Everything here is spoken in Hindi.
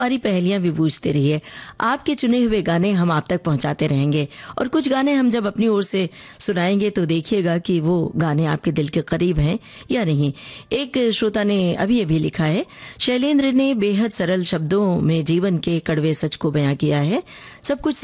हमारी पहेलियां भी पूछते रहिए। आपके चुने हुए गाने हम आप तक पहुंचाते रहेंगे और कुछ गाने हम जब अपनी ओर से सुनाएंगे तो देखिएगा कि वो गाने आपके दिल के करीब हैं या नहीं। एक श्रोता ने अभी अभी लिखा है, शैलेंद्र ने बेहद सरल शब्दों में जीवन के कड़वे सच को बयां किया है। सब कुछ